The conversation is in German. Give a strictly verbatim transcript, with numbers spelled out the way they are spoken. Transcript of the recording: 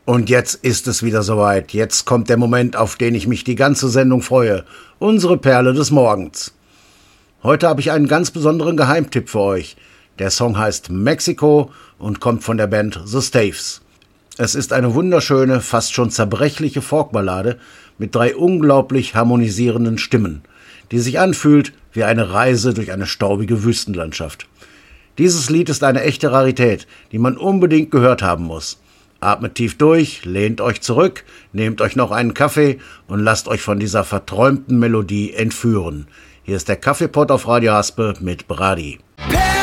Und jetzt ist es wieder soweit. Jetzt kommt der Moment, auf den ich mich die ganze Sendung freue. Unsere Perle des Morgens. Heute habe ich einen ganz besonderen Geheimtipp für euch. Der Song heißt Mexico und kommt von der Band The Staves. Es ist eine wunderschöne, fast schon zerbrechliche Folkballade mit drei unglaublich harmonisierenden Stimmen, die sich anfühlt wie eine Reise durch eine staubige Wüstenlandschaft. Dieses Lied ist eine echte Rarität, die man unbedingt gehört haben muss. Atmet tief durch, lehnt euch zurück, nehmt euch noch einen Kaffee und lasst euch von dieser verträumten Melodie entführen. Hier ist der Kaffeepott auf Radio Haspe mit Brady.